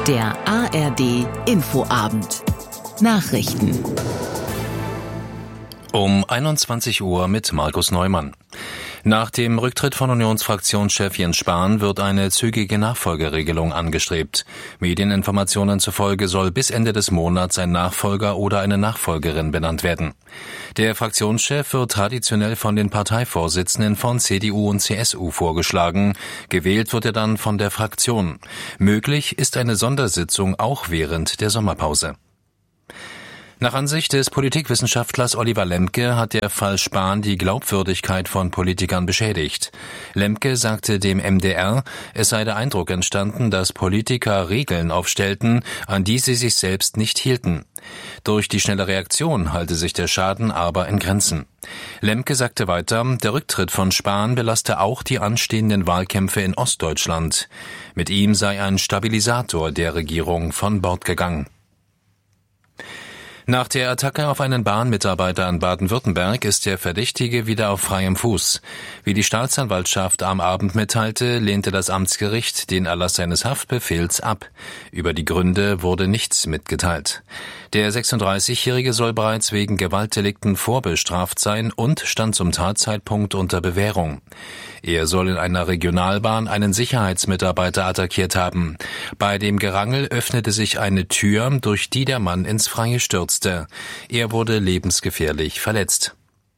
Der ARD Infoabend. Nachrichten. Um 21 Uhr mit Markus Neumann. Nach dem Rücktritt von Unionsfraktionschef Jens Spahn wird eine zügige Nachfolgeregelung angestrebt. Medieninformationen zufolge soll bis Ende des Monats ein Nachfolger oder eine Nachfolgerin benannt werden. Der Fraktionschef wird traditionell von den Parteivorsitzenden von CDU und CSU vorgeschlagen. Gewählt wird er dann von der Fraktion. Möglich ist eine Sondersitzung auch während der Sommerpause. Nach Ansicht des Politikwissenschaftlers Oliver Lemke hat der Fall Spahn die Glaubwürdigkeit von Politikern beschädigt. Lemke sagte dem MDR, es sei der Eindruck entstanden, dass Politiker Regeln aufstellten, an die sie sich selbst nicht hielten. Durch die schnelle Reaktion halte sich der Schaden aber in Grenzen. Lemke sagte weiter, der Rücktritt von Spahn belaste auch die anstehenden Wahlkämpfe in Ostdeutschland. Mit ihm sei ein Stabilisator der Regierung von Bord gegangen. Nach der Attacke auf einen Bahnmitarbeiter in Baden-Württemberg ist der Verdächtige wieder auf freiem Fuß. Wie die Staatsanwaltschaft am Abend mitteilte, lehnte das Amtsgericht den Erlass seines Haftbefehls ab. Über die Gründe wurde nichts mitgeteilt. Der 36-Jährige soll bereits wegen Gewaltdelikten vorbestraft sein und stand zum Tatzeitpunkt unter Bewährung. Er soll in einer Regionalbahn einen Sicherheitsmitarbeiter attackiert haben. Bei dem Gerangel öffnete sich eine Tür, durch die der Mann ins Freie stürzte. Er wurde lebensgefährlich verletzt.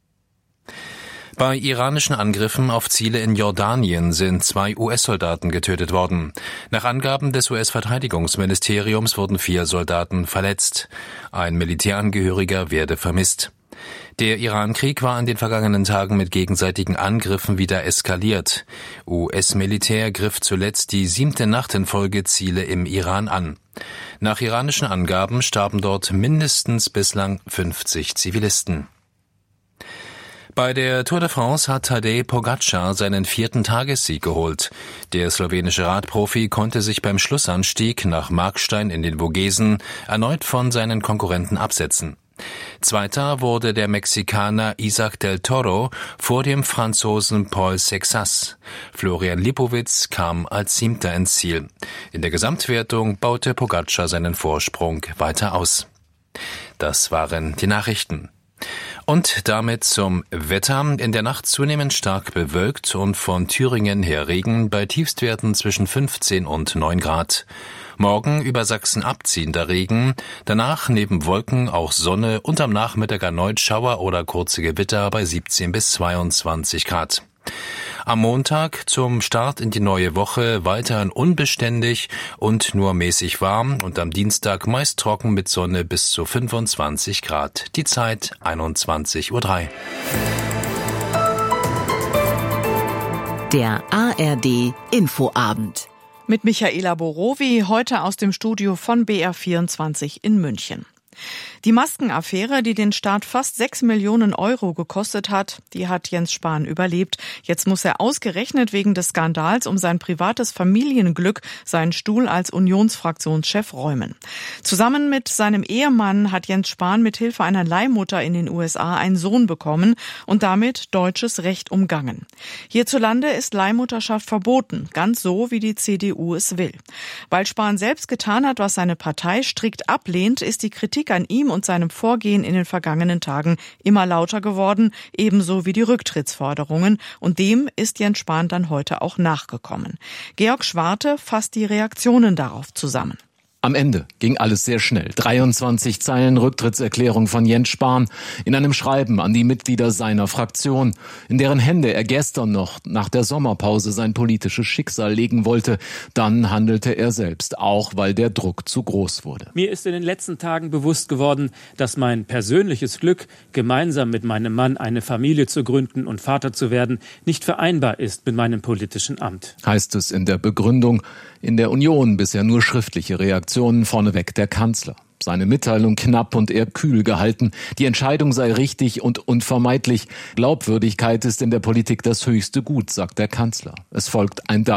Bei iranischen Angriffen auf Ziele in Jordanien sind 2 US-Soldaten getötet worden. Nach Angaben des US-Verteidigungsministeriums wurden 4 Soldaten verletzt. Ein Militärangehöriger werde vermisst. Der Iran-Krieg war in den vergangenen Tagen mit gegenseitigen Angriffen wieder eskaliert. US-Militär griff zuletzt die 7. Nacht in Folge Ziele im Iran an. Nach iranischen Angaben starben dort mindestens bislang 50 Zivilisten. Bei der Tour de France hat Tadej Pogačar seinen 4. Tagessieg geholt. Der slowenische Radprofi konnte sich beim Schlussanstieg nach Markstein in den Vogesen erneut von seinen Konkurrenten absetzen. Zweiter wurde der Mexikaner Isaac del Toro vor dem Franzosen Paul Sexas. Florian Lipowitz kam als 7. ins Ziel. In der Gesamtwertung baute Pogačar seinen Vorsprung weiter aus. Das waren die Nachrichten. Und damit zum Wetter. In der Nacht zunehmend stark bewölkt und von Thüringen her Regen bei Tiefstwerten zwischen 15 und 9 Grad. Morgen über Sachsen abziehender Regen, danach neben Wolken auch Sonne und am Nachmittag erneut Schauer oder kurze Gewitter bei 17 bis 22 Grad. Am Montag zum Start in die neue Woche weiterhin unbeständig und nur mäßig warm und am Dienstag meist trocken mit Sonne bis zu 25 Grad. Die Zeit 21:03 Uhr. Der ARD Infoabend. Mit Michaela Borowi, heute aus dem Studio von BR24 in München. Die Maskenaffäre, die den Staat fast 6 Millionen Euro gekostet hat, die hat Jens Spahn überlebt. Jetzt muss er ausgerechnet wegen des Skandals um sein privates Familienglück seinen Stuhl als Unionsfraktionschef räumen. Zusammen mit seinem Ehemann hat Jens Spahn mit Hilfe einer Leihmutter in den USA einen Sohn bekommen und damit deutsches Recht umgangen. Hierzulande ist Leihmutterschaft verboten, ganz so, wie die CDU es will. Weil Spahn selbst getan hat, was seine Partei strikt ablehnt, ist die Kritik an ihm und seinem Vorgehen in den vergangenen Tagen immer lauter geworden, ebenso wie die Rücktrittsforderungen. Und dem ist Jens Spahn dann heute auch nachgekommen. Georg Schwarte fasst die Reaktionen darauf zusammen. Am Ende ging alles sehr schnell. 23 Zeilen Rücktrittserklärung von Jens Spahn in einem Schreiben an die Mitglieder seiner Fraktion, in deren Hände er gestern noch nach der Sommerpause sein politisches Schicksal legen wollte. Dann handelte er selbst, auch weil der Druck zu groß wurde. Mir ist in den letzten Tagen bewusst geworden, dass mein persönliches Glück, gemeinsam mit meinem Mann eine Familie zu gründen und Vater zu werden, nicht vereinbar ist mit meinem politischen Amt. Heißt es in der Begründung. In der Union bisher nur schriftliche Reaktionen, vorneweg der Kanzler. Seine Mitteilung knapp und eher kühl gehalten. Die Entscheidung sei richtig und unvermeidlich. Glaubwürdigkeit ist in der Politik das höchste Gut, sagt der Kanzler. Es folgt ein Dank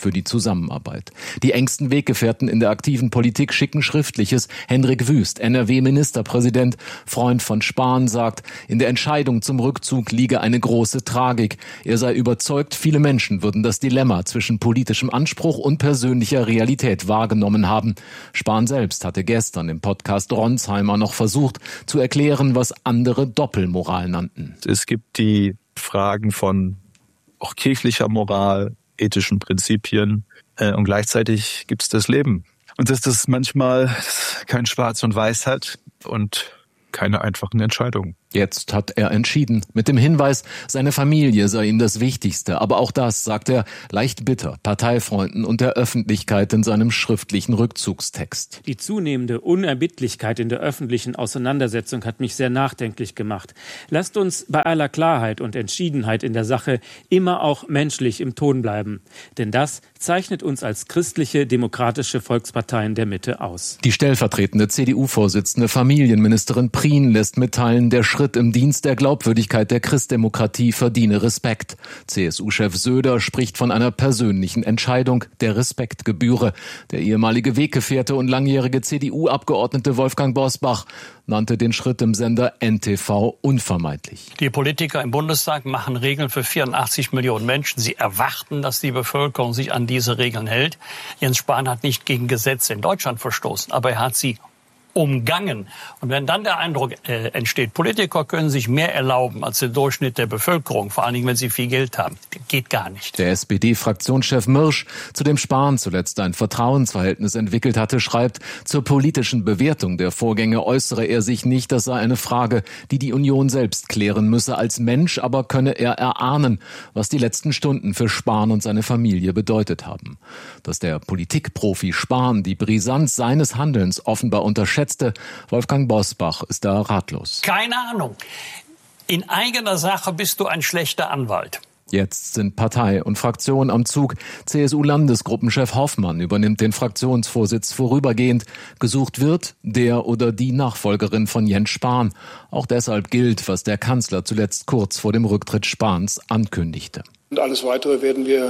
für die Zusammenarbeit. Die engsten Weggefährten in der aktiven Politik schicken Schriftliches. Hendrik Wüst, NRW-Ministerpräsident, Freund von Spahn, sagt, in der Entscheidung zum Rückzug liege eine große Tragik. Er sei überzeugt, viele Menschen würden das Dilemma zwischen politischem Anspruch und persönlicher Realität wahrgenommen haben. Spahn selbst hatte gestern im Podcast Ronsheimer noch versucht zu erklären, was andere Doppelmoral nannten. Es gibt die Fragen von auch kirchlicher Moral, ethischen Prinzipien und gleichzeitig gibt es das Leben. Und dass das manchmal kein Schwarz und Weiß hat und keine einfachen Entscheidungen. Jetzt hat er entschieden, mit dem Hinweis, seine Familie sei ihm das Wichtigste. Aber auch das, sagt er, leicht bitter, Parteifreunden und der Öffentlichkeit in seinem schriftlichen Rückzugstext. Die zunehmende Unerbittlichkeit in der öffentlichen Auseinandersetzung hat mich sehr nachdenklich gemacht. Lasst uns bei aller Klarheit und Entschiedenheit in der Sache immer auch menschlich im Ton bleiben. Denn das zeichnet uns als christliche, demokratische Volkspartei in der Mitte aus. Die stellvertretende CDU-Vorsitzende Familienministerin Prien lässt mitteilen, der Schritt im Dienst der Glaubwürdigkeit der Christdemokratie verdiene Respekt. CSU-Chef Söder spricht von einer persönlichen Entscheidung, der Respekt gebühre. Der ehemalige Weggefährte und langjährige CDU-Abgeordnete Wolfgang Bosbach nannte den Schritt im Sender NTV unvermeidlich. Die Politiker im Bundestag machen Regeln für 84 Millionen Menschen. Sie erwarten, dass die Bevölkerung sich an diese Regeln hält. Jens Spahn hat nicht gegen Gesetze in Deutschland verstoßen, aber er hat sie umgangen. Und wenn dann der Eindruck entsteht, Politiker können sich mehr erlauben als der Durchschnitt der Bevölkerung, vor allen Dingen, wenn sie viel Geld haben, geht gar nicht. Der SPD-Fraktionschef Mirsch, zu dem Spahn zuletzt ein Vertrauensverhältnis entwickelt hatte, schreibt, zur politischen Bewertung der Vorgänge äußere er sich nicht, das sei eine Frage, die die Union selbst klären müsse. Als Mensch aber könne er erahnen, was die letzten Stunden für Spahn und seine Familie bedeutet haben. Dass der Politikprofi Spahn die Brisanz seines Handelns offenbar unterschätzt, Wolfgang Bosbach ist da ratlos. Keine Ahnung. In eigener Sache bist du ein schlechter Anwalt. Jetzt sind Partei und Fraktion am Zug. CSU-Landesgruppenchef Hoffmann übernimmt den Fraktionsvorsitz vorübergehend. Gesucht wird der oder die Nachfolgerin von Jens Spahn. Auch deshalb gilt, was der Kanzler zuletzt kurz vor dem Rücktritt Spahns ankündigte. Und alles Weitere werden wir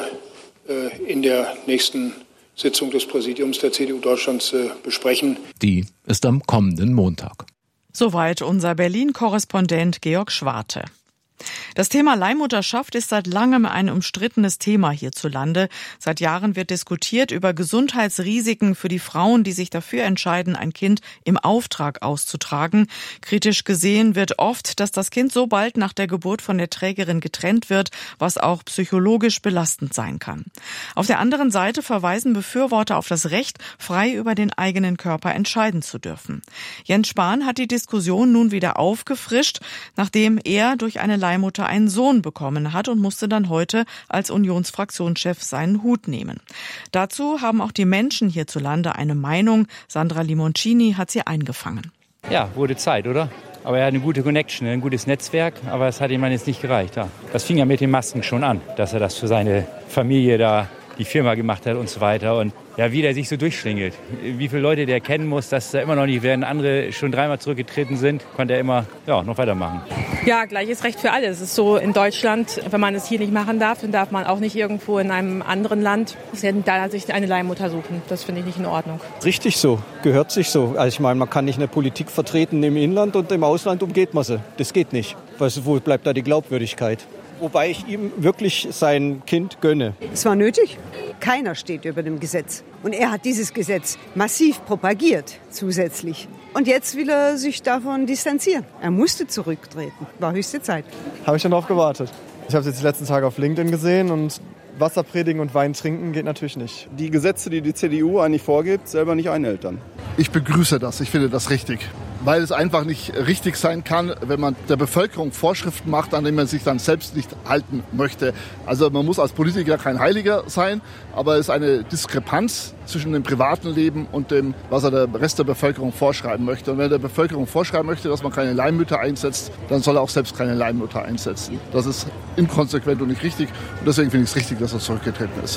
in der nächsten Sitzung des Präsidiums der CDU Deutschlands besprechen. Die ist am kommenden Montag. Soweit unser Berlin-Korrespondent Georg Schwarte. Das Thema Leihmutterschaft ist seit langem ein umstrittenes Thema hierzulande. Seit Jahren wird diskutiert über Gesundheitsrisiken für die Frauen, die sich dafür entscheiden, ein Kind im Auftrag auszutragen. Kritisch gesehen wird oft, dass das Kind so bald nach der Geburt von der Trägerin getrennt wird, was auch psychologisch belastend sein kann. Auf der anderen Seite verweisen Befürworter auf das Recht, frei über den eigenen Körper entscheiden zu dürfen. Jens Spahn hat die Diskussion nun wieder aufgefrischt, nachdem er durch eine Leihmutter einen Sohn bekommen hat und musste dann heute als Unionsfraktionschef seinen Hut nehmen. Dazu haben auch die Menschen hierzulande eine Meinung. Sandra Limoncini hat sie eingefangen. Ja, wurde Zeit, oder? Aber er hat eine gute Connection, ein gutes Netzwerk, aber es hat ihm jetzt nicht gereicht. Ja. Das fing ja mit den Masken schon an, dass er das für seine Familie da, die Firma gemacht hat und so weiter. Und ja, wie der sich so durchschlingelt. Wie viele Leute der kennen muss, dass er immer noch nicht, während andere schon 3-mal zurückgetreten sind, konnte er immer noch weitermachen. Ja, gleiches Recht für alle. Es ist so in Deutschland, wenn man es hier nicht machen darf, dann darf man auch nicht irgendwo in einem anderen Land da sich eine Leihmutter suchen. Das finde ich nicht in Ordnung. Richtig so, gehört sich so. Also ich meine, man kann nicht eine Politik vertreten im Inland und im Ausland umgeht man sie. Das geht nicht. Wo bleibt da die Glaubwürdigkeit? Wobei ich ihm wirklich sein Kind gönne. Es war nötig. Keiner steht über dem Gesetz. Und er hat dieses Gesetz massiv propagiert zusätzlich. Und jetzt will er sich davon distanzieren. Er musste zurücktreten. War höchste Zeit. Habe ich dann darauf gewartet. Ich habe es jetzt die letzten Tage auf LinkedIn gesehen und Wasser predigen und Wein trinken geht natürlich nicht. Die Gesetze, die die CDU eigentlich vorgibt, selber nicht einhält dann. Ich begrüße das. Ich finde das richtig. Weil es einfach nicht richtig sein kann, wenn man der Bevölkerung Vorschriften macht, an denen man sich dann selbst nicht halten möchte. Also man muss als Politiker kein Heiliger sein, aber es ist eine Diskrepanz zwischen dem privaten Leben und dem, was er der Rest der Bevölkerung vorschreiben möchte. Und wenn er der Bevölkerung vorschreiben möchte, dass man keine Leihmütter einsetzt, dann soll er auch selbst keine Leihmutter einsetzen. Das ist inkonsequent und nicht richtig. Und deswegen finde ich es richtig, dass er zurückgetreten ist.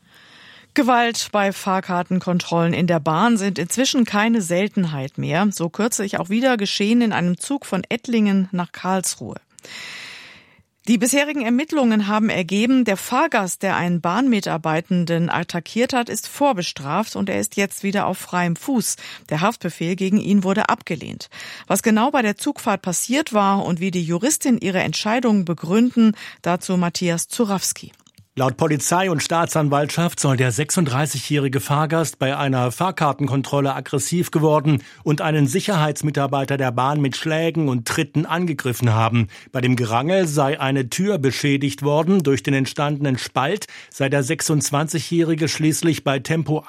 Gewalt bei Fahrkartenkontrollen in der Bahn sind inzwischen keine Seltenheit mehr. So kürzlich auch wieder geschehen in einem Zug von Ettlingen nach Karlsruhe. Die bisherigen Ermittlungen haben ergeben, der Fahrgast, der einen Bahnmitarbeitenden attackiert hat, ist vorbestraft und er ist jetzt wieder auf freiem Fuß. Der Haftbefehl gegen ihn wurde abgelehnt. Was genau bei der Zugfahrt passiert war und wie die Juristin ihre Entscheidung begründen, dazu Matthias Zurawski. Laut Polizei und Staatsanwaltschaft soll der 36-jährige Fahrgast bei einer Fahrkartenkontrolle aggressiv geworden und einen Sicherheitsmitarbeiter der Bahn mit Schlägen und Tritten angegriffen haben. Bei dem Gerangel sei eine Tür beschädigt worden. Durch den entstandenen Spalt sei der 26-jährige schließlich bei Tempo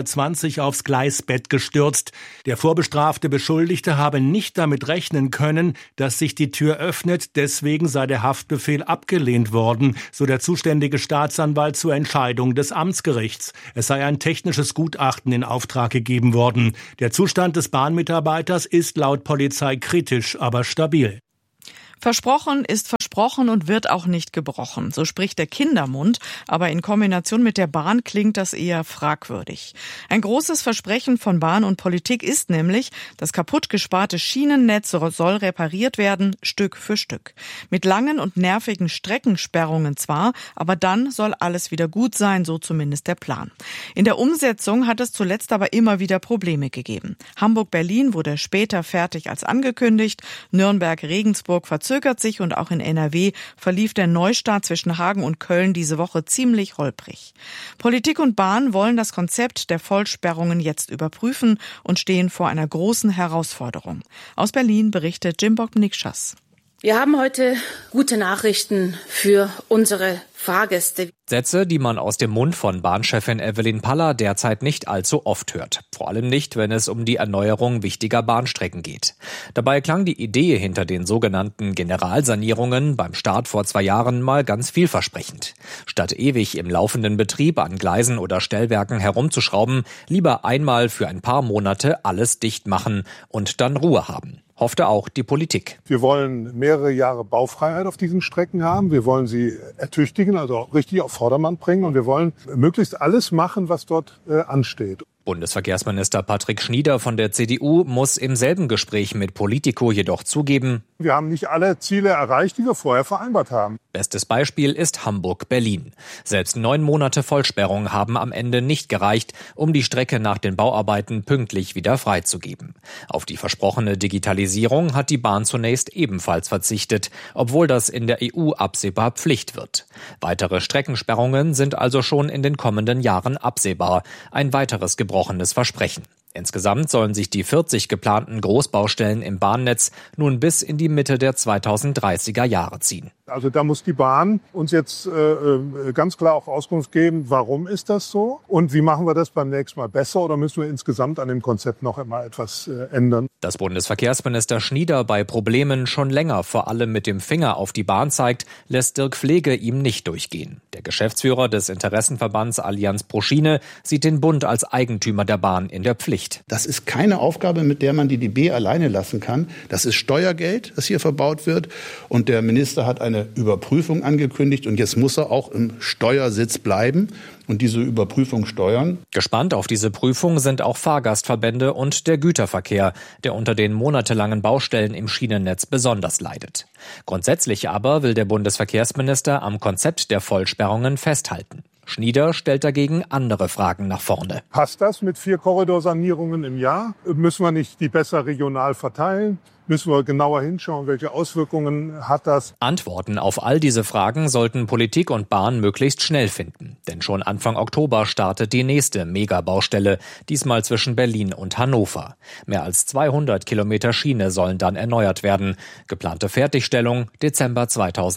120 aufs Gleisbett gestürzt. Der vorbestrafte Beschuldigte habe nicht damit rechnen können, dass sich die Tür öffnet. Deswegen sei der Haftbefehl abgelehnt worden, so der zuständige Staatsanwalt zur Entscheidung des Amtsgerichts. Es sei ein technisches Gutachten in Auftrag gegeben worden. Der Zustand des Bahnmitarbeiters ist laut Polizei kritisch, aber stabil. Versprochen ist versprochen und wird auch nicht gebrochen. So spricht der Kindermund, aber in Kombination mit der Bahn klingt das eher fragwürdig. Ein großes Versprechen von Bahn und Politik ist nämlich, das kaputt gesparte Schienennetz soll repariert werden, Stück für Stück. Mit langen und nervigen Streckensperrungen zwar, aber dann soll alles wieder gut sein, so zumindest der Plan. In der Umsetzung hat es zuletzt aber immer wieder Probleme gegeben. Hamburg-Berlin wurde später fertig als angekündigt, Nürnberg-Regensburg verzögert sich und auch in NRW verlief der Neustart zwischen Hagen und Köln diese Woche ziemlich holprig. Politik und Bahn wollen das Konzept der Vollsperrungen jetzt überprüfen und stehen vor einer großen Herausforderung. Aus Berlin berichtet Jimbok Nikschas. Wir haben heute gute Nachrichten für unsere Fahrgäste. Sätze, die man aus dem Mund von Bahnchefin Evelyn Paller derzeit nicht allzu oft hört. Vor allem nicht, wenn es um die Erneuerung wichtiger Bahnstrecken geht. Dabei klang die Idee hinter den sogenannten Generalsanierungen beim Start vor 2 Jahren mal ganz vielversprechend. Statt ewig im laufenden Betrieb an Gleisen oder Stellwerken herumzuschrauben, lieber einmal für ein paar Monate alles dicht machen und dann Ruhe haben. Hoffte auch die Politik. Wir wollen mehrere Jahre Baufreiheit auf diesen Strecken haben. Wir wollen sie ertüchtigen, also richtig auf Vordermann bringen. Und wir wollen möglichst alles machen, was dort ansteht. Bundesverkehrsminister Patrick Schnieder von der CDU muss im selben Gespräch mit Politico jedoch zugeben: Wir haben nicht alle Ziele erreicht, die wir vorher vereinbart haben. Bestes Beispiel ist Hamburg-Berlin. Selbst 9 Monate Vollsperrung haben am Ende nicht gereicht, um die Strecke nach den Bauarbeiten pünktlich wieder freizugeben. Auf die versprochene Digitalisierung hat die Bahn zunächst ebenfalls verzichtet, obwohl das in der EU absehbar Pflicht wird. Weitere Streckensperrungen sind also schon in den kommenden Jahren absehbar. Ein weiteres gebrochenes Versprechen. Insgesamt sollen sich die 40 geplanten Großbaustellen im Bahnnetz nun bis in die Mitte der 2030er Jahre ziehen. Also da muss die Bahn uns jetzt ganz klar auch Auskunft geben, warum ist das so und wie machen wir das beim nächsten Mal besser oder müssen wir insgesamt an dem Konzept noch einmal etwas ändern. Dass Bundesverkehrsminister Schnieder bei Problemen schon länger vor allem mit dem Finger auf die Bahn zeigt, lässt Dirk Pflege ihm nicht durchgehen. Der Geschäftsführer des Interessenverbands Allianz pro Schiene sieht den Bund als Eigentümer der Bahn in der Pflicht. Das ist keine Aufgabe, mit der man die DB alleine lassen kann. Das ist Steuergeld, das hier verbaut wird. Und der Minister hat eine Überprüfung angekündigt. Und jetzt muss er auch im Steuersitz bleiben und diese Überprüfung steuern. Gespannt auf diese Prüfung sind auch Fahrgastverbände und der Güterverkehr, der unter den monatelangen Baustellen im Schienennetz besonders leidet. Grundsätzlich aber will der Bundesverkehrsminister am Konzept der Vollsperrungen festhalten. Schnieder stellt dagegen andere Fragen nach vorne. Passt das mit 4 Korridorsanierungen im Jahr? Müssen wir nicht die besser regional verteilen? Müssen wir genauer hinschauen, welche Auswirkungen hat das? Antworten auf all diese Fragen sollten Politik und Bahn möglichst schnell finden. Denn schon Anfang Oktober startet die nächste Megabaustelle, diesmal zwischen Berlin und Hannover. Mehr als 200 Kilometer Schiene sollen dann erneuert werden. Geplante Fertigstellung Dezember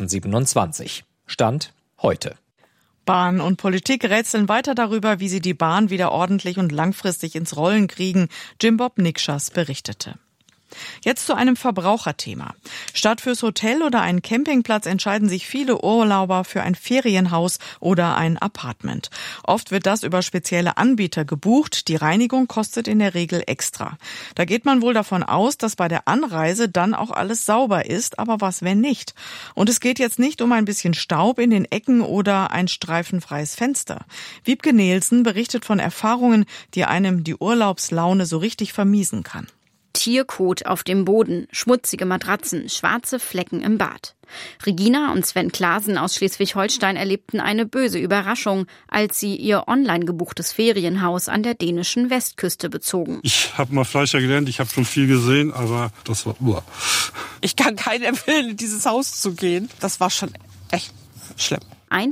2027. Stand heute. Bahn und Politik rätseln weiter darüber, wie sie die Bahn wieder ordentlich und langfristig ins Rollen kriegen. Jimbok Nikschas berichtete. Jetzt zu einem Verbraucherthema. Statt fürs Hotel oder einen Campingplatz entscheiden sich viele Urlauber für ein Ferienhaus oder ein Apartment. Oft wird das über spezielle Anbieter gebucht. Die Reinigung kostet in der Regel extra. Da geht man wohl davon aus, dass bei der Anreise dann auch alles sauber ist. Aber was, wenn nicht? Und es geht jetzt nicht um ein bisschen Staub in den Ecken oder ein streifenfreies Fenster. Wiebke Nielsen berichtet von Erfahrungen, die einem die Urlaubslaune so richtig vermiesen kann. Tierkot auf dem Boden, schmutzige Matratzen, schwarze Flecken im Bad. Regina und Sven Klaasen aus Schleswig-Holstein erlebten eine böse Überraschung, als sie ihr online gebuchtes Ferienhaus an der dänischen Westküste bezogen. Ich habe mal Fleischer gelernt, ich habe schon viel gesehen, aber das war Ich kann keinen empfehlen, in dieses Haus zu gehen. Das war schon echt schlimm.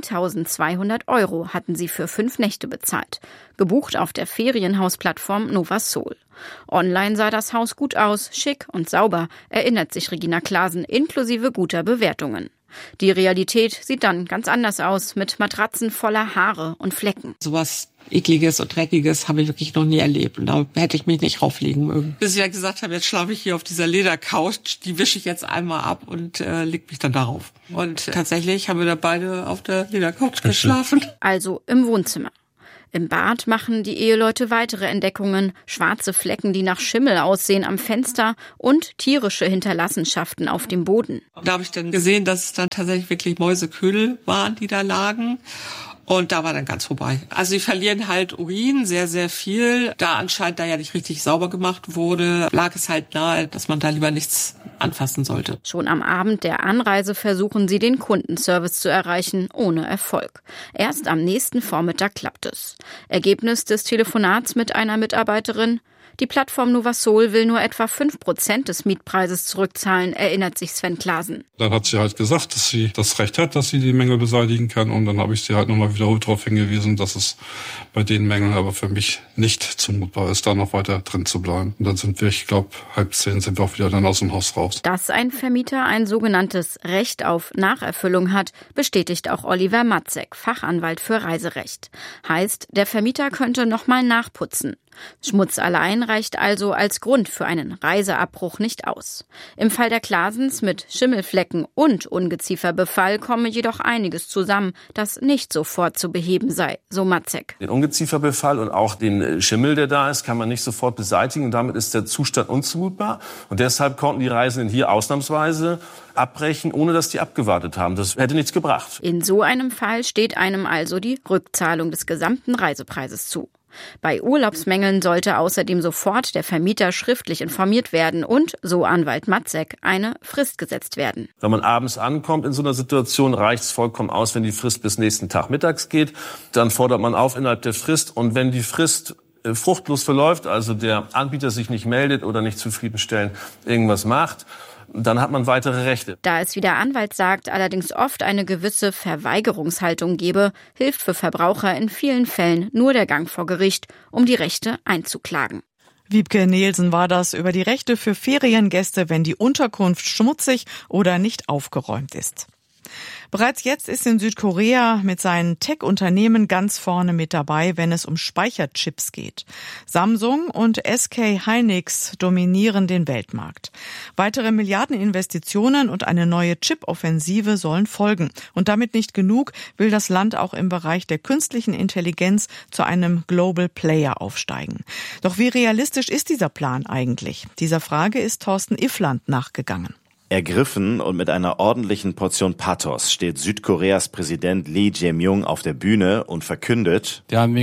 1.200 € hatten sie für 5 Nächte bezahlt, gebucht auf der Ferienhausplattform Novasol. Online sah das Haus gut aus, schick und sauber, erinnert sich Regina Klaasen, inklusive guter Bewertungen. Die Realität sieht dann ganz anders aus, mit Matratzen voller Haare und Flecken. Sowas Ekliges und Dreckiges habe ich wirklich noch nie erlebt. Und da hätte ich mich nicht rauflegen mögen. Bis ich ja gesagt habe, jetzt schlafe ich hier auf dieser Ledercouch, die wische ich jetzt einmal ab und leg mich dann darauf. Und tatsächlich haben wir da beide auf der Ledercouch geschlafen. Also im Wohnzimmer. Im Bad machen die Eheleute weitere Entdeckungen, schwarze Flecken, die nach Schimmel aussehen am Fenster und tierische Hinterlassenschaften auf dem Boden. Da habe ich dann gesehen, dass es dann tatsächlich wirklich Mäuseködel waren, die da lagen. Und da war dann ganz vorbei. Also sie verlieren halt Urin, sehr, sehr viel. Da anscheinend da ja nicht richtig sauber gemacht wurde, lag es halt nahe, dass man da lieber nichts anfassen sollte. Schon am Abend der Anreise versuchen sie, den Kundenservice zu erreichen, ohne Erfolg. Erst am nächsten Vormittag klappt es. Ergebnis des Telefonats mit einer Mitarbeiterin: Die Plattform Novasol will nur etwa 5% des Mietpreises zurückzahlen, erinnert sich Sven Klaasen. Dann hat sie halt gesagt, dass sie das Recht hat, dass sie die Mängel beseitigen kann. Und dann habe ich sie halt nochmal wiederholt darauf hingewiesen, dass es bei den Mängeln aber für mich nicht zumutbar ist, da noch weiter drin zu bleiben. Und dann sind wir, ich glaube, 9:30 sind wir auch wieder dann aus dem Haus raus. Dass ein Vermieter ein sogenanntes Recht auf Nacherfüllung hat, bestätigt auch Oliver Matzek, Fachanwalt für Reiserecht. Heißt, der Vermieter könnte nochmal nachputzen. Schmutz allein reicht also als Grund für einen Reiseabbruch nicht aus. Im Fall der Klaasens mit Schimmelflecken und Ungezieferbefall komme jedoch einiges zusammen, das nicht sofort zu beheben sei, so Matzek. Den Ungezieferbefall und auch den Schimmel, der da ist, kann man nicht sofort beseitigen und damit ist der Zustand unzumutbar. Und deshalb konnten die Reisenden hier ausnahmsweise abbrechen, ohne dass die abgewartet haben. Das hätte nichts gebracht. In so einem Fall steht einem also die Rückzahlung des gesamten Reisepreises zu. Bei Urlaubsmängeln sollte außerdem sofort der Vermieter schriftlich informiert werden und, so Anwalt Matzek, eine Frist gesetzt werden. Wenn man abends ankommt in so einer Situation, reicht es vollkommen aus, wenn die Frist bis nächsten Tag mittags geht. Dann fordert man auf innerhalb der Frist. Und wenn die Frist fruchtlos verläuft, also der Anbieter sich nicht meldet oder nicht zufriedenstellend irgendwas macht, dann hat man weitere Rechte. Da es, wie der Anwalt sagt, allerdings oft eine gewisse Verweigerungshaltung gebe, hilft für Verbraucher in vielen Fällen nur der Gang vor Gericht, um die Rechte einzuklagen. Wiebke Nielsen war das über die Rechte für Feriengäste, wenn die Unterkunft schmutzig oder nicht aufgeräumt ist. Bereits jetzt ist in Südkorea mit seinen Tech-Unternehmen ganz vorne mit dabei, wenn es um Speicherchips geht. Samsung und SK Hynix dominieren den Weltmarkt. Weitere Milliardeninvestitionen und eine neue Chip-Offensive sollen folgen. Und damit nicht genug, will das Land auch im Bereich der künstlichen Intelligenz zu einem Global Player aufsteigen. Doch wie realistisch ist dieser Plan eigentlich? Dieser Frage ist Thorsten Iffland nachgegangen. Ergriffen und mit einer ordentlichen Portion Pathos steht Südkoreas Präsident Lee Jae-myung auf der Bühne und verkündet: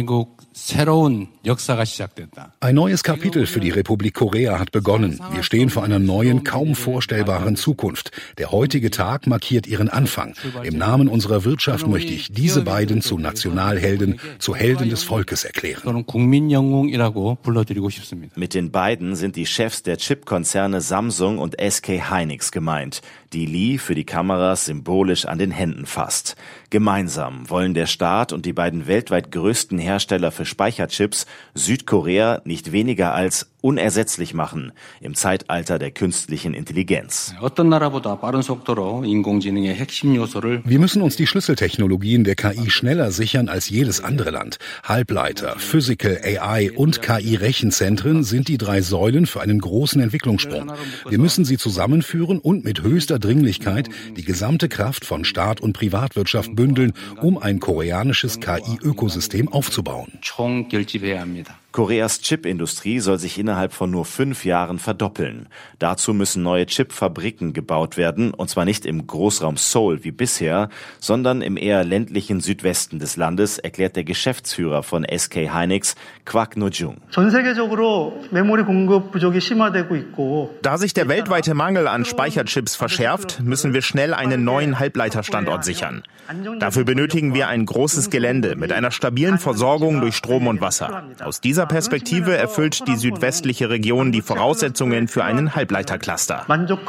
Ein neues Kapitel für die Republik Korea hat begonnen. Wir stehen vor einer neuen, kaum vorstellbaren Zukunft. Der heutige Tag markiert ihren Anfang. Im Namen unserer Wirtschaft möchte ich diese beiden zu Nationalhelden, zu Helden des Volkes erklären. Mit den beiden sind die Chefs der Chipkonzerne Samsung und SK Hynix gemeint, die Lee für die Kameras symbolisch an den Händen fasst. Gemeinsam wollen der Staat und die beiden weltweit größten Hersteller für Speicherchips Südkorea nicht weniger als unersetzlich machen im Zeitalter der künstlichen Intelligenz. Wir müssen uns die Schlüsseltechnologien der KI schneller sichern als jedes andere Land. Halbleiter, Physical, AI und KI-Rechenzentren sind die 3 Säulen für einen großen Entwicklungssprung. Wir müssen sie zusammenführen und mit höchster Dringlichkeit die gesamte Kraft von Staat und Privatwirtschaft bündeln, um ein koreanisches KI-Ökosystem aufzubauen. Koreas Chipindustrie soll sich innerhalb von nur 5 Jahren verdoppeln. Dazu müssen neue Chipfabriken gebaut werden, und zwar nicht im Großraum Seoul wie bisher, sondern im eher ländlichen Südwesten des Landes, erklärt der Geschäftsführer von SK Hynix, Kwak No-jung. Da sich der weltweite Mangel an Speicherchips verschärft, müssen wir schnell einen neuen Halbleiterstandort sichern. Dafür benötigen wir ein großes Gelände mit einer stabilen Versorgung durch Strom und Wasser. Aus dieser Perspektive erfüllt die südwestliche Region die Voraussetzungen für einen Halbleitercluster.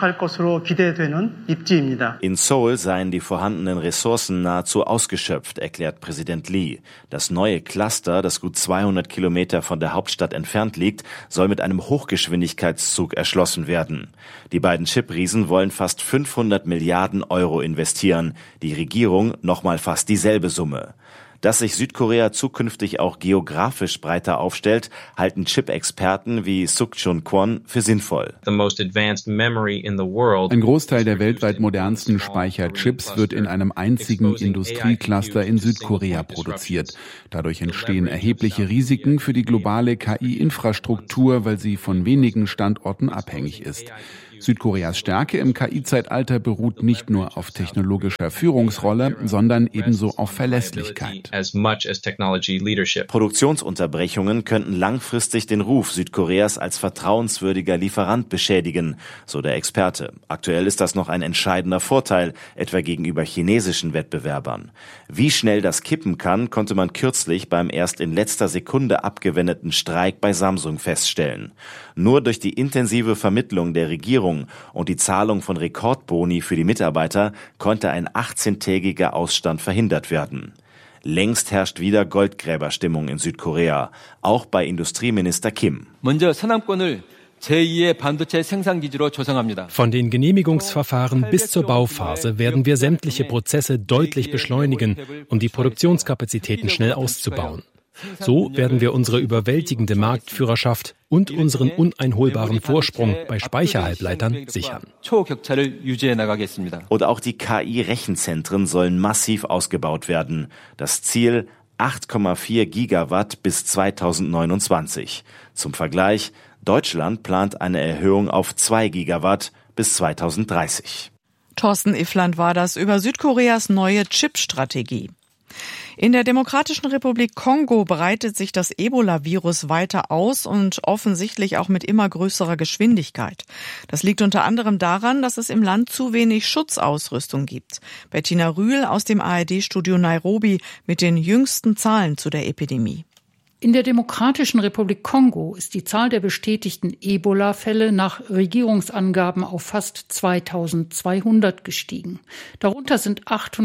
In Seoul seien die vorhandenen Ressourcen nahezu ausgeschöpft, erklärt Präsident Lee. Das neue Cluster, das gut 200 Kilometer von der Hauptstadt entfernt liegt, soll mit einem Hochgeschwindigkeitszug erschlossen werden. Die beiden Chipriesen wollen fast 500 Milliarden Euro investieren. Die Regierung nochmal fast dieselbe Summe. Dass sich Südkorea zukünftig auch geografisch breiter aufstellt, halten Chip-Experten wie Suk-Chun Kwon für sinnvoll. Ein Großteil der weltweit modernsten Speicherchips wird in einem einzigen Industriecluster in Südkorea produziert. Dadurch entstehen erhebliche Risiken für die globale KI-Infrastruktur, weil sie von wenigen Standorten abhängig ist. Südkoreas Stärke im KI-Zeitalter beruht nicht nur auf technologischer Führungsrolle, sondern ebenso auf Verlässlichkeit. Produktionsunterbrechungen könnten langfristig den Ruf Südkoreas als vertrauenswürdiger Lieferant beschädigen, so der Experte. Aktuell ist das noch ein entscheidender Vorteil, etwa gegenüber chinesischen Wettbewerbern. Wie schnell das kippen kann, konnte man kürzlich beim erst in letzter Sekunde abgewendeten Streik bei Samsung feststellen. Nur durch die intensive Vermittlung der Regierung und die Zahlung von Rekordboni für die Mitarbeiter konnte ein 18-tägiger Ausstand verhindert werden. Längst herrscht wieder Goldgräberstimmung in Südkorea, auch bei Industrieminister Kim. Von den Genehmigungsverfahren bis zur Bauphase werden wir sämtliche Prozesse deutlich beschleunigen, um die Produktionskapazitäten schnell auszubauen. So werden wir unsere überwältigende Marktführerschaft und unseren uneinholbaren Vorsprung bei Speicherhalbleitern sichern. Und auch die KI-Rechenzentren sollen massiv ausgebaut werden. Das Ziel 8,4 Gigawatt bis 2029. Zum Vergleich, Deutschland plant eine Erhöhung auf 2 Gigawatt bis 2030. Thorsten Iffland war das über Südkoreas neue Chip-Strategie. In der Demokratischen Republik Kongo breitet sich das Ebola-Virus weiter aus und offensichtlich auch mit immer größerer Geschwindigkeit. Das liegt unter anderem daran, dass es im Land zu wenig Schutzausrüstung gibt. Bettina Rühl aus dem ARD-Studio Nairobi mit den jüngsten Zahlen zu der Epidemie. In der Demokratischen Republik Kongo ist die Zahl der bestätigten Ebola-Fälle nach Regierungsangaben auf fast 2200 gestiegen. Darunter sind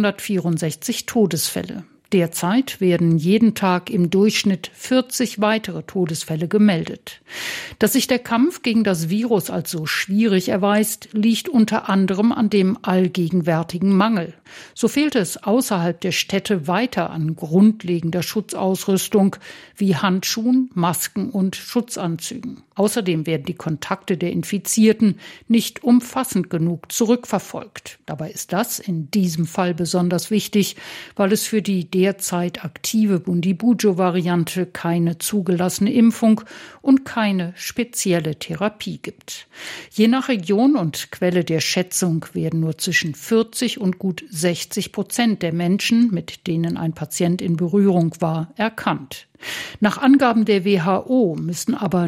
864 Todesfälle. Derzeit werden jeden Tag im Durchschnitt 40 weitere Todesfälle gemeldet. Dass sich der Kampf gegen das Virus als so schwierig erweist, liegt unter anderem an dem allgegenwärtigen Mangel. So fehlt es außerhalb der Städte weiter an grundlegender Schutzausrüstung wie Handschuhen, Masken und Schutzanzügen. Außerdem werden die Kontakte der Infizierten nicht umfassend genug zurückverfolgt. Dabei ist das in diesem Fall besonders wichtig, weil es für die derzeit aktive Bundibugyo-Variante keine zugelassene Impfung und keine spezielle Therapie gibt. Je nach Region und Quelle der Schätzung werden nur zwischen 40 und gut 60% der Menschen, mit denen ein Patient in Berührung war, erkannt. Nach Angaben der WHO müssen aber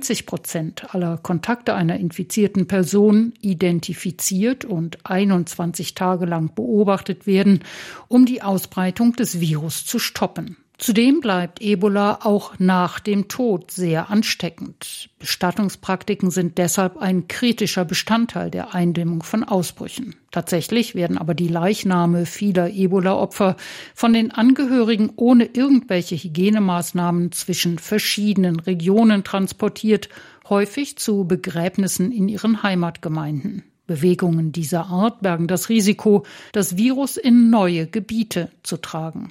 90% aller Kontakte einer infizierten Person identifiziert und 21 Tage lang beobachtet werden, um die Ausbreitung des Virus zu stoppen. Zudem bleibt Ebola auch nach dem Tod sehr ansteckend. Bestattungspraktiken sind deshalb ein kritischer Bestandteil der Eindämmung von Ausbrüchen. Tatsächlich werden aber die Leichname vieler Ebola-Opfer von den Angehörigen ohne irgendwelche Hygienemaßnahmen zwischen verschiedenen Regionen transportiert, häufig zu Begräbnissen in ihren Heimatgemeinden. Bewegungen dieser Art bergen das Risiko, das Virus in neue Gebiete zu tragen.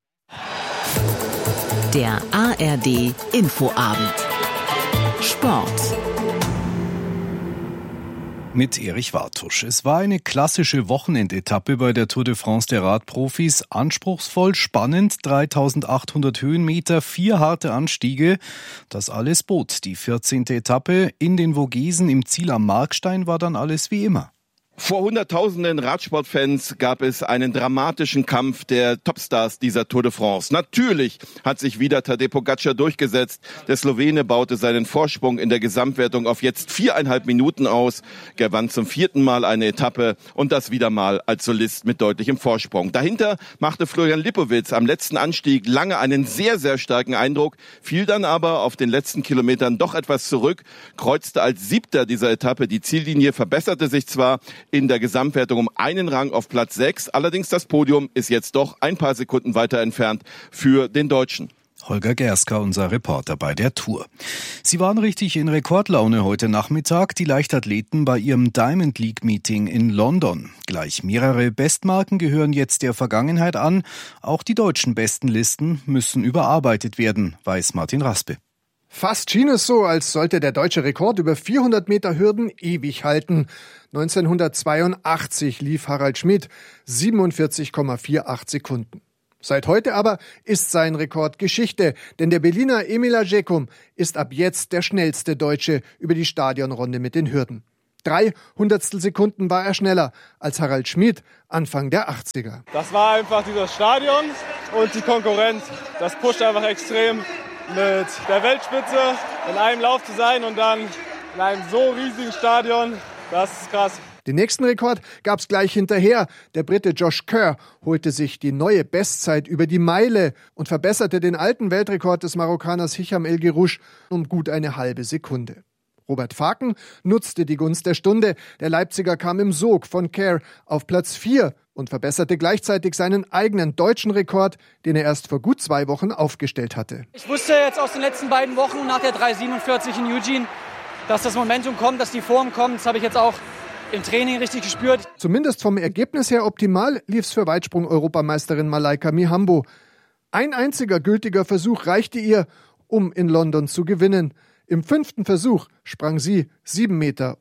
Der ARD Infoabend. Sport. Mit Erich Wartusch. Es war eine klassische Wochenendetappe bei der Tour de France der Radprofis. Anspruchsvoll, spannend, 3800 Höhenmeter, 4 harte Anstiege. Das alles bot die 14. Etappe. In den Vogesen im Ziel am Markstein war dann alles wie immer. Vor Hunderttausenden Radsportfans gab es einen dramatischen Kampf der Topstars dieser Tour de France. Natürlich hat sich wieder Tadej Pogačar durchgesetzt. Der Slowene baute seinen Vorsprung in der Gesamtwertung auf jetzt 4,5 Minuten aus, gewann zum 4. Mal eine Etappe und das wieder mal als Solist mit deutlichem Vorsprung. Dahinter machte Florian Lipowitz am letzten Anstieg lange einen sehr, sehr starken Eindruck, fiel dann aber auf den letzten Kilometern doch etwas zurück, kreuzte als 7. dieser Etappe die Ziellinie, verbesserte sich zwar in der Gesamtwertung um einen Rang auf Platz 6. Allerdings das Podium ist jetzt doch ein paar Sekunden weiter entfernt für den Deutschen. Holger Gerska, unser Reporter bei der Tour. Sie waren richtig in Rekordlaune heute Nachmittag, die Leichtathleten bei ihrem Diamond League Meeting in London. Gleich mehrere Bestmarken gehören jetzt der Vergangenheit an. Auch die deutschen Bestenlisten müssen überarbeitet werden, weiß Martin Raspe. Fast schien es so, als sollte der deutsche Rekord über 400 Meter Hürden ewig halten. 1982 lief Harald Schmid 47,48 Sekunden. Seit heute aber ist sein Rekord Geschichte, denn der Berliner Emil Ajekum ist ab jetzt der schnellste Deutsche über die Stadionrunde mit den Hürden. 3 Hundertstel Sekunden war er schneller als Harald Schmid Anfang der 80er. Das war einfach dieses Stadion und die Konkurrenz. Das pusht einfach extrem. Mit der Weltspitze in einem Lauf zu sein und dann in einem so riesigen Stadion, das ist krass. Den nächsten Rekord gab's gleich hinterher. Der Brite Josh Kerr holte sich die neue Bestzeit über die Meile und verbesserte den alten Weltrekord des Marokkaners Hicham El Guerrouj um gut eine halbe Sekunde. Robert Faken nutzte die Gunst der Stunde. Der Leipziger kam im Sog von Kerr auf Platz 4 und verbesserte gleichzeitig seinen eigenen deutschen Rekord, den er erst vor gut 2 Wochen aufgestellt hatte. Ich wusste jetzt aus den letzten beiden Wochen nach der 3,47 in Eugene, dass das Momentum kommt, dass die Form kommt. Das habe ich jetzt auch im Training richtig gespürt. Zumindest vom Ergebnis her optimal lief's für Weitsprung-Europameisterin Malaika Mihambo. Ein einziger gültiger Versuch reichte ihr, um in London zu gewinnen. Im 5. Versuch sprang sie 7,05 Meter.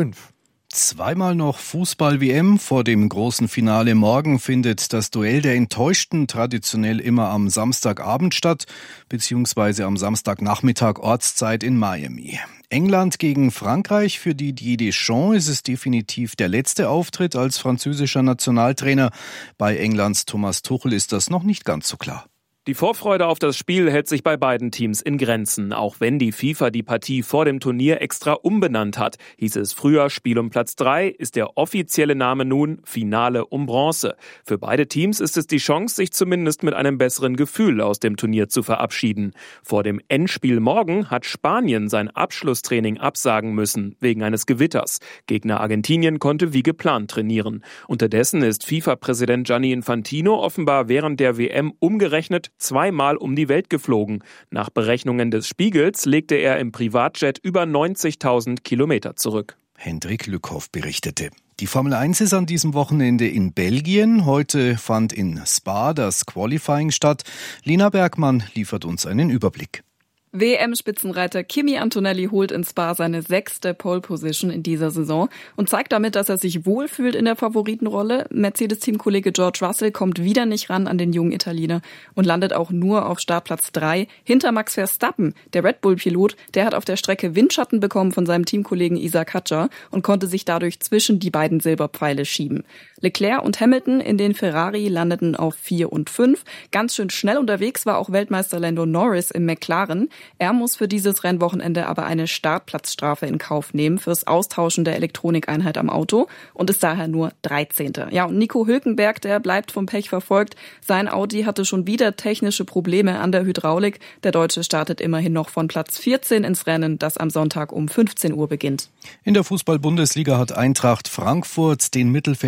Zweimal noch Fußball-WM. Vor dem großen Finale morgen findet das Duell der Enttäuschten traditionell immer am Samstagabend statt, beziehungsweise am Samstagnachmittag Ortszeit in Miami. England gegen Frankreich. Für Didier Deschamps ist es definitiv der letzte Auftritt als französischer Nationaltrainer. Bei Englands Thomas Tuchel ist das noch nicht ganz so klar. Die Vorfreude auf das Spiel hält sich bei beiden Teams in Grenzen. Auch wenn die FIFA die Partie vor dem Turnier extra umbenannt hat, hieß es früher Spiel um Platz 3, ist der offizielle Name nun Finale um Bronze. Für beide Teams ist es die Chance, sich zumindest mit einem besseren Gefühl aus dem Turnier zu verabschieden. Vor dem Endspiel morgen hat Spanien sein Abschlusstraining absagen müssen, wegen eines Gewitters. Gegner Argentinien konnte wie geplant trainieren. Unterdessen ist FIFA-Präsident Gianni Infantino offenbar während der WM umgerechnet 2-mal um die Welt geflogen. Nach Berechnungen des Spiegels legte er im Privatjet über 90.000 Kilometer zurück. Hendrik Lückhoff berichtete. Die Formel 1 ist an diesem Wochenende in Belgien. Heute fand in Spa das Qualifying statt. Lena Bergmann liefert uns einen Überblick. WM-Spitzenreiter Kimi Antonelli holt in Spa seine 6. Pole-Position in dieser Saison und zeigt damit, dass er sich wohlfühlt in der Favoritenrolle. Mercedes-Teamkollege George Russell kommt wieder nicht ran an den jungen Italiener und landet auch nur auf Startplatz 3 hinter Max Verstappen. Der Red Bull-Pilot, der hat auf der Strecke Windschatten bekommen von seinem Teamkollegen Isaac Hadjar und konnte sich dadurch zwischen die beiden Silberpfeile schieben. Leclerc und Hamilton in den Ferrari landeten auf 4 und 5. Ganz schön schnell unterwegs war auch Weltmeister Lando Norris im McLaren. Er muss für dieses Rennwochenende aber eine Startplatzstrafe in Kauf nehmen fürs Austauschen der Elektronikeinheit am Auto und ist daher nur 13. Ja, und Nico Hülkenberg, der bleibt vom Pech verfolgt. Sein Audi hatte schon wieder technische Probleme an der Hydraulik. Der Deutsche startet immerhin noch von Platz 14 ins Rennen, das am Sonntag um 15 Uhr beginnt. In der Fußball-Bundesliga hat Eintracht Frankfurt den Mittelfeldspieler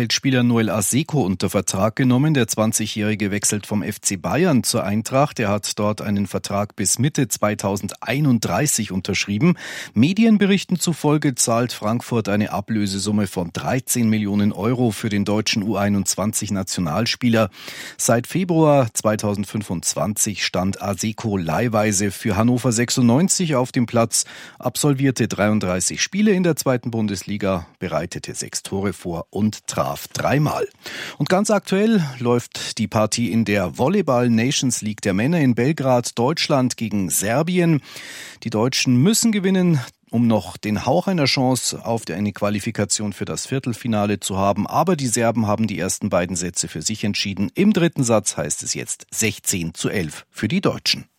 Manuel Aseko unter Vertrag genommen. Der 20-Jährige wechselt vom FC Bayern zur Eintracht. Er hat dort einen Vertrag bis Mitte 2031 unterschrieben. Medienberichten zufolge zahlt Frankfurt eine Ablösesumme von 13 Millionen Euro für den deutschen U21-Nationalspieler. Seit Februar 2025 stand Aseko leihweise für Hannover 96 auf dem Platz, absolvierte 33 Spiele in der zweiten Bundesliga, bereitete 6 Tore vor und traf 3-mal. Und ganz aktuell läuft die Partie in der Volleyball Nations League der Männer in Belgrad, Deutschland gegen Serbien. Die Deutschen müssen gewinnen, um noch den Hauch einer Chance auf eine Qualifikation für das Viertelfinale zu haben. Aber die Serben haben die ersten beiden Sätze für sich entschieden. Im dritten Satz heißt es jetzt 16:11 für die Deutschen.